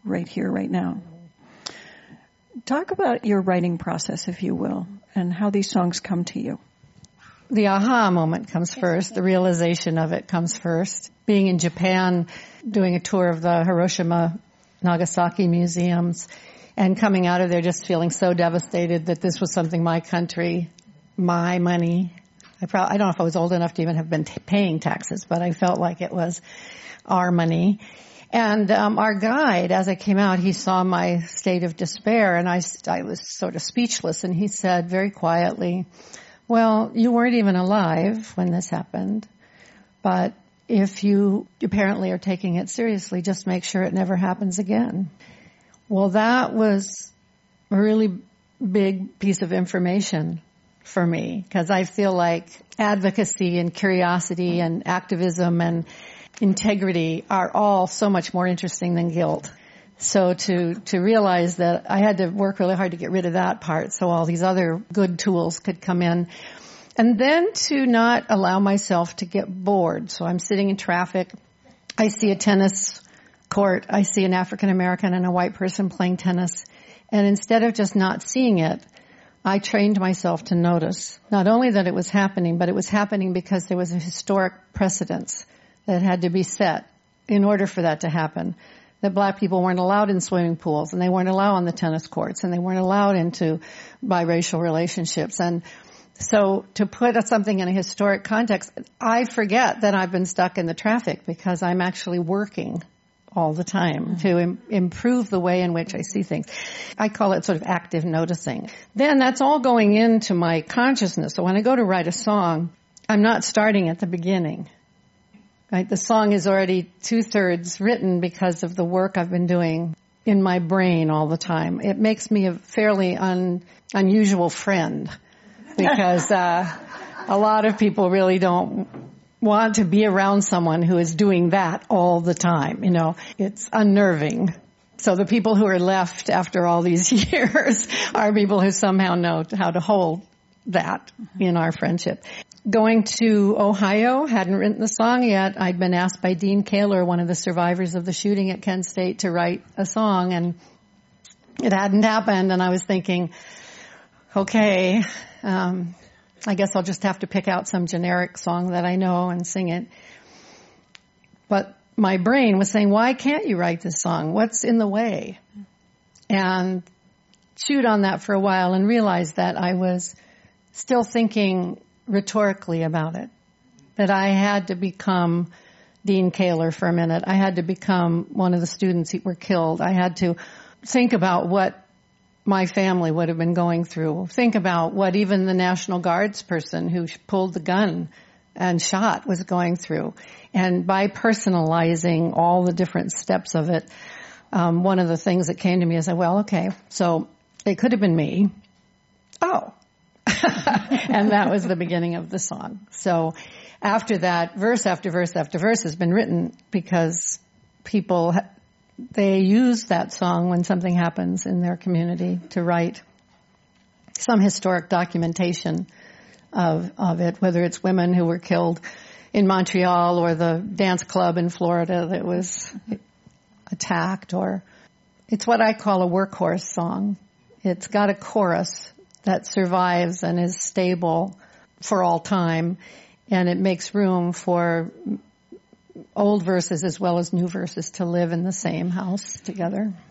right here, right now. Talk about your writing process, if you will, and how these songs come to you. The aha moment comes first. The realization of it comes first. Being in Japan, doing a tour of the Hiroshima, Nagasaki museums, and coming out of there just feeling so devastated that this was something my country, my money. I don't know if I was old enough to even have been paying taxes, but I felt like it was our money. And our guide, as I came out, he saw my state of despair, and I was sort of speechless, and he said very quietly, well, you weren't even alive when this happened, but if you apparently are taking it seriously, just make sure it never happens again. Well, that was a really big piece of information for me, because I feel like advocacy and curiosity and activism and integrity are all so much more interesting than guilt. So to realize that I had to work really hard to get rid of that part so all these other good tools could come in. And then to not allow myself to get bored. So I'm sitting in traffic. I see a tennis court. I see an African American and a white person playing tennis. And instead of just not seeing it, I trained myself to notice not only that it was happening, but it was happening because there was a historic precedence that had to be set in order for that to happen. That black people weren't allowed in swimming pools, and they weren't allowed on the tennis courts, and they weren't allowed into biracial relationships. And so to put something in a historic context, I forget that I've been stuck in the traffic because I'm actually working all the time to improve the way in which I see things. I call it sort of active noticing. Then that's all going into my consciousness. So when I go to write a song, I'm not starting at the beginning. Right? The song is already 2/3 written because of the work I've been doing in my brain all the time. It makes me a fairly unusual friend because a lot of people really don't want to be around someone who is doing that all the time. You know, it's unnerving. So the people who are left after all these years are people who somehow know how to hold that in our friendship. Going to Ohio, hadn't written the song yet. I'd been asked by Dean Kaler, one of the survivors of the shooting at Kent State, to write a song, and it hadn't happened. And I was thinking, okay, I guess I'll just have to pick out some generic song that I know and sing it. But my brain was saying, why can't you write this song? What's in the way? And chewed on that for a while and realized that I was still thinking rhetorically about it, that I had to become Dean Kaler for a minute. I had to become one of the students who were killed. I had to think about what my family would have been going through. Think about what even the National Guards person who pulled the gun and shot was going through. And by personalizing all the different steps of it, one of the things that came to me is, well, okay, so it could have been me. Oh. And that was the beginning of the song. So after that, verse after verse after verse has been written because people, they use that song when something happens in their community to write some historic documentation of it, whether it's women who were killed in Montreal or the dance club in Florida that was attacked, or it's what I call a workhorse song. It's got a chorus that survives and is stable for all time, and it makes room for old verses as well as new verses to live in the same house together.